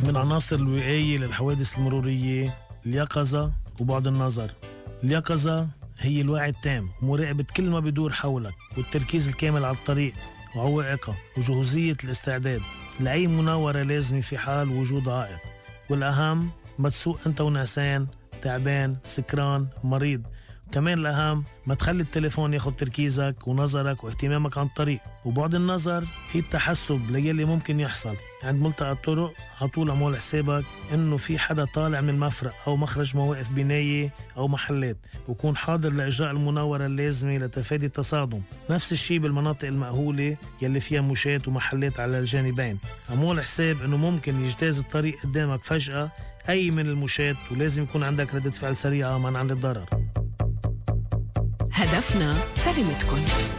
من عناصر الوقاية للحوادث المرورية اليقظة وبعد النظر. اليقظة هي الوعي التام ومراقبة كل ما بدور حولك، والتركيز الكامل على الطريق وعوائقها، وجهوزية الاستعداد لأي مناورة لازمة في حال وجود عائق. والأهم ما تسوق أنت ونعسان، تعبان، سكران، مريض. كمان الأهم ما تخلي التليفون ياخد تركيزك ونظرك واهتمامك عن الطريق. وبعد النظر هي التحسب ليلي ممكن يحصل عند ملتقى الطرق. عطول عمول حسابك إنه في حدا طالع من المفرق أو مخرج مواقف بناية أو محلات، وكون حاضر لإجراء المناورة اللازمة لتفادي التصادم. نفس الشي بالمناطق المأهولة يلي فيها مشات ومحلات على الجانبين. عمول حساب إنه ممكن يجتاز الطريق قدامك فجأة أي من المشات، ولازم يكون عندك ردة فعل سريعة منعا للضرر. هدفنا سلامتكن.